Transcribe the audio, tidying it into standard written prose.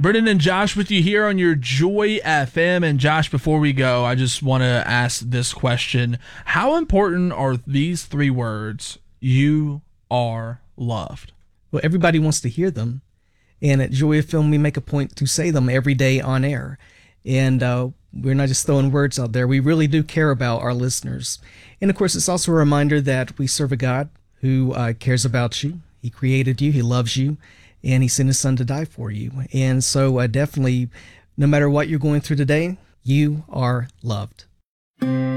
Brendan and Josh with you here on your Joy FM. And Josh, before we go, I just want to ask this question. How important are these three words, you are loved? Well, everybody wants to hear them. And at Joy FM, we make a point to say them every day on air. And we're not just throwing words out there. We really do care about our listeners. And of course, it's also a reminder that we serve a God who cares about you. He created you. He loves you. And he sent his son to die for you. And so definitely, no matter what you're going through today, you are loved.